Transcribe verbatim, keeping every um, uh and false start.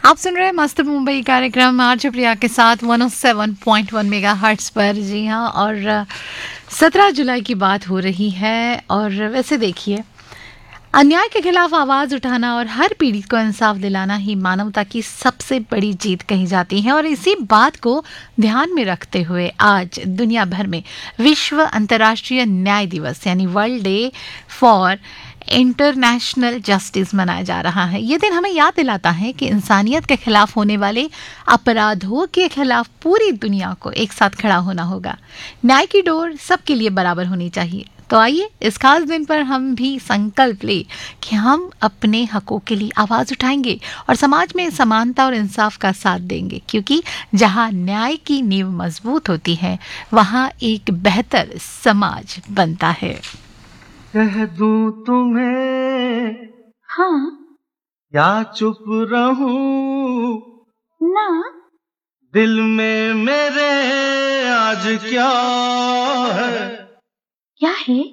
आप सुन रहे हैं मस्त मुंबई कार्यक्रम आरजे प्रिया के साथ एक सौ सात पॉइंट एक मेगाहर्ट्ज पर। जी हाँ, और सत्रह जुलाई की बात हो रही है। और वैसे देखिए, अन्याय के खिलाफ आवाज उठाना और हर पीढ़ी को इंसाफ दिलाना ही मानवता की सबसे बड़ी जीत कही जाती है। और इसी बात को ध्यान में रखते हुए आज दुनिया भर में विश्व अंतर्राष्ट्रीय न्याय दिवस यानी world day for international justice मनाया जा रहा है। ये दिन हमें याद दिलाता है कि इंसानियत के खिलाफ होने वाले अपराधों के खिलाफ पूरी दुनिया को एक साथ खड़ा होना होगा। न्याय की डोर सबके लिए बराबर होनी चाहिए। तो आइए इस खास दिन पर हम भी संकल्प ले कि हम अपने हकों के लिए आवाज उठाएंगे और समाज में समानता और इंसाफ का साथ देंगे, क्योंकि जहां न्याय की नींव मजबूत होती है वहां एक बेहतर समाज बनता है। कह दूं तुम्हें हाँ या चुप रहूं ना, दिल में मेरे आज क्या है क्या है?